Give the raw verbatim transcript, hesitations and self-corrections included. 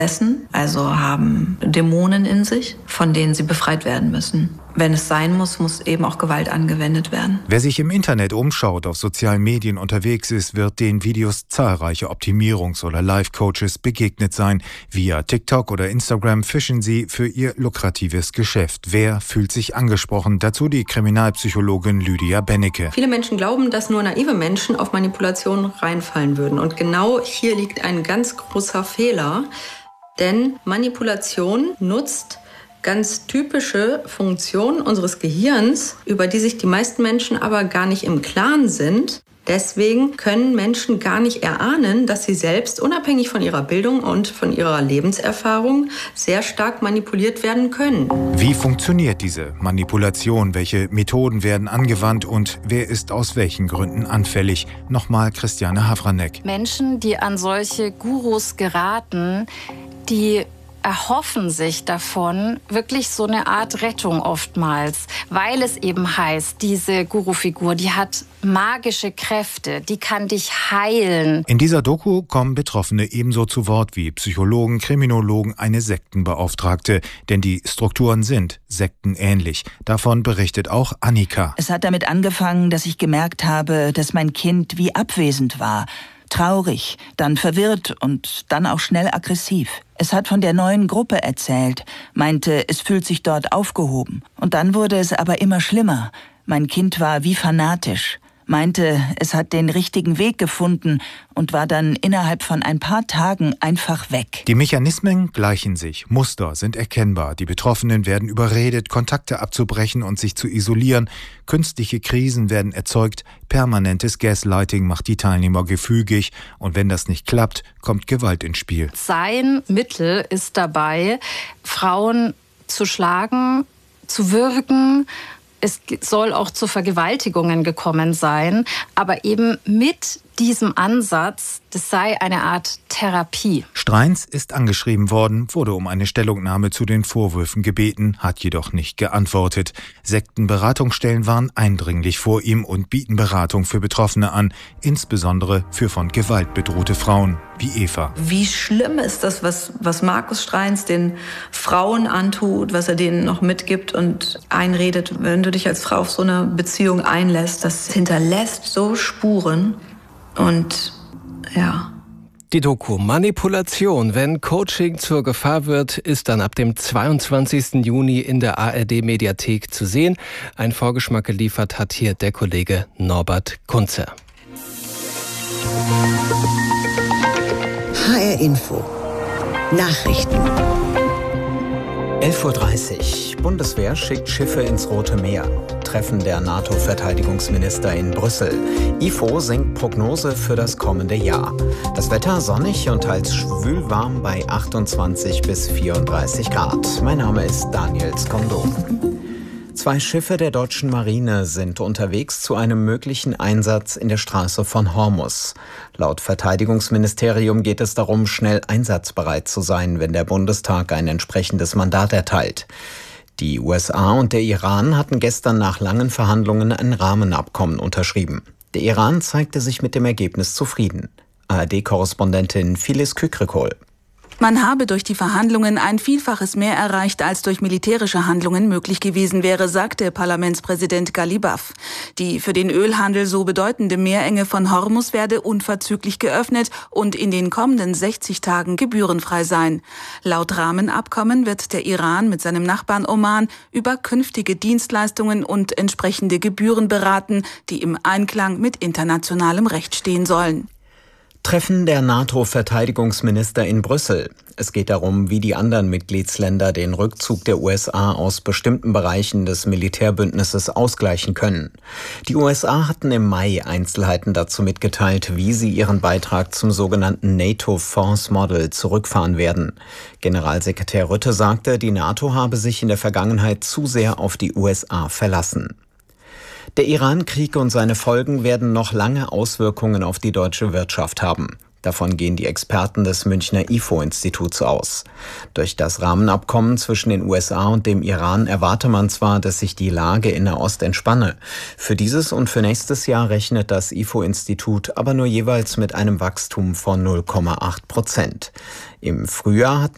also haben Dämonen in sich, von denen sie befreit werden müssen. Wenn es sein muss, muss eben auch Gewalt angewendet werden. Wer sich im Internet umschaut, auf sozialen Medien unterwegs ist, wird den Videos zahlreiche Optimierungs- oder Life-Coaches begegnet sein. Via TikTok oder Instagram fischen sie für ihr lukratives Geschäft. Wer fühlt sich angesprochen? Dazu die Kriminalpsychologin Lydia Bennecke. Viele Menschen glauben, dass nur naive Menschen auf Manipulation reinfallen würden. Und genau hier liegt ein ganz großer Fehler. Denn Manipulation nutzt ganz typische Funktionen unseres Gehirns, über die sich die meisten Menschen aber gar nicht im Klaren sind. Deswegen können Menschen gar nicht erahnen, dass sie selbst, unabhängig von ihrer Bildung und von ihrer Lebenserfahrung, sehr stark manipuliert werden können. Wie funktioniert diese Manipulation? Welche Methoden werden angewandt und wer ist aus welchen Gründen anfällig? Nochmal Christiane Havranek. Menschen, die an solche Gurus geraten, die erhoffen sich davon wirklich so eine Art Rettung oftmals, weil es eben heißt, diese Guru-Figur, die hat magische Kräfte, die kann dich heilen. In dieser Doku kommen Betroffene ebenso zu Wort wie Psychologen, Kriminologen, eine Sektenbeauftragte, denn die Strukturen sind sektenähnlich. Davon berichtet auch Annika. Es hat damit angefangen, dass ich gemerkt habe, dass mein Kind wie abwesend war. Traurig, dann verwirrt und dann auch schnell aggressiv. Es hat von der neuen Gruppe erzählt, meinte, es fühlt sich dort aufgehoben. Und dann wurde es aber immer schlimmer. Mein Kind war wie fanatisch, meinte, es hat den richtigen Weg gefunden und war dann innerhalb von ein paar Tagen einfach weg. Die Mechanismen gleichen sich, Muster sind erkennbar. Die Betroffenen werden überredet, Kontakte abzubrechen und sich zu isolieren. Künstliche Krisen werden erzeugt, permanentes Gaslighting macht die Teilnehmer gefügig und wenn das nicht klappt, kommt Gewalt ins Spiel. Sein Mittel ist dabei, Frauen zu schlagen, zu würgen. Es soll auch zu Vergewaltigungen gekommen sein, aber eben mit diesem Ansatz, das sei eine Art Therapie. Streins ist angeschrieben worden, wurde um eine Stellungnahme zu den Vorwürfen gebeten, hat jedoch nicht geantwortet. Sektenberatungsstellen waren eindringlich vor ihm und bieten Beratung für Betroffene an, insbesondere für von Gewalt bedrohte Frauen wie Eva. Wie schlimm ist das, was, was Markus Streins den Frauen antut, was er denen noch mitgibt und einredet, wenn du dich als Frau auf so eine Beziehung einlässt, das hinterlässt so Spuren. Und ja. Die Doku Manipulation, wenn Coaching zur Gefahr wird, ist dann ab dem zweiundzwanzigsten Juni in der A R D-Mediathek zu sehen. Ein Vorgeschmack geliefert hat hier der Kollege Norbert Kunze. H R Info Nachrichten. elf Uhr dreißig. Bundeswehr schickt Schiffe ins Rote Meer. Treffen der NATO-Verteidigungsminister in Brüssel. I F O senkt Prognose für das kommende Jahr. Das Wetter sonnig und teils schwülwarm bei achtundzwanzig bis vierunddreißig Grad. Mein Name ist Daniel Skondo. Zwei Schiffe der deutschen Marine sind unterwegs zu einem möglichen Einsatz in der Straße von Hormuz. Laut Verteidigungsministerium geht es darum, schnell einsatzbereit zu sein, wenn der Bundestag ein entsprechendes Mandat erteilt. Die U S A und der Iran hatten gestern nach langen Verhandlungen ein Rahmenabkommen unterschrieben. Der Iran zeigte sich mit dem Ergebnis zufrieden. A R D-Korrespondentin Phyllis Kükrikol. Man habe durch die Verhandlungen ein Vielfaches mehr erreicht, als durch militärische Handlungen möglich gewesen wäre, sagte Parlamentspräsident Ghalibaf. Die für den Ölhandel so bedeutende Meerenge von Hormuz werde unverzüglich geöffnet und in den kommenden sechzig Tagen gebührenfrei sein. Laut Rahmenabkommen wird der Iran mit seinem Nachbarn Oman über künftige Dienstleistungen und entsprechende Gebühren beraten, die im Einklang mit internationalem Recht stehen sollen. Treffen der NATO-Verteidigungsminister in Brüssel. Es geht darum, wie die anderen Mitgliedsländer den Rückzug der U S A aus bestimmten Bereichen des Militärbündnisses ausgleichen können. Die U S A hatten im Mai Einzelheiten dazu mitgeteilt, wie sie ihren Beitrag zum sogenannten NATO Force Model zurückfahren werden. Generalsekretär Rutte sagte, die NATO habe sich in der Vergangenheit zu sehr auf die U S A verlassen. Der Iran-Krieg und seine Folgen werden noch lange Auswirkungen auf die deutsche Wirtschaft haben. Davon gehen die Experten des Münchner I F O-Instituts aus. Durch das Rahmenabkommen zwischen den U S A und dem Iran erwarte man zwar, dass sich die Lage in Nahost entspanne. Für dieses und für nächstes Jahr rechnet das I F O-Institut aber nur jeweils mit einem Wachstum von null Komma acht Prozent. Im Frühjahr hatten